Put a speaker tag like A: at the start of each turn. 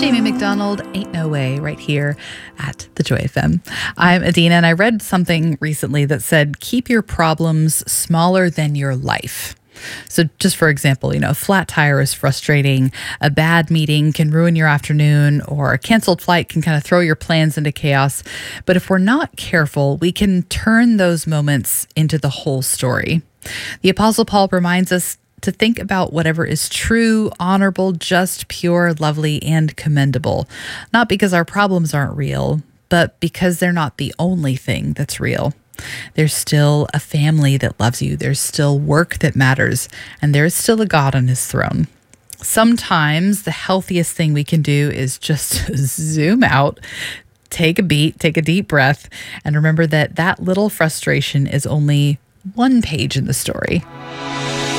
A: Jamie McDonald, Ain't No Way, right here at the Joy FM. I'm Adina, and I read something recently that said, keep your problems smaller than your life. So just for example, a flat tire is frustrating, a bad meeting can ruin your afternoon, or a canceled flight can kind of throw your plans into chaos. But if we're not careful, we can turn those moments into the whole story. The Apostle Paul reminds us to think about whatever is true, honorable, just, pure, lovely, and commendable. Not because our problems aren't real, but because they're not the only thing that's real. There's still a family that loves you. There's still work that matters. And there's still a God on his throne. Sometimes the healthiest thing we can do is just zoom out, take a beat, take a deep breath, and remember that that little frustration is only one page in the story.